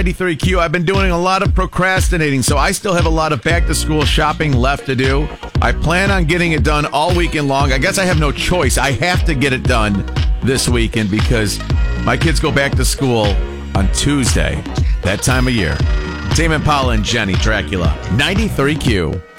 93Q, I've been doing a lot of procrastinating, so I still have a lot of back-to-school shopping left to do. I plan on getting it done all weekend long. I guess I have no choice. I have to get it done this weekend because my kids go back to school on Tuesday, that time of year. Tame Impala and Jenny Dracula, 93Q.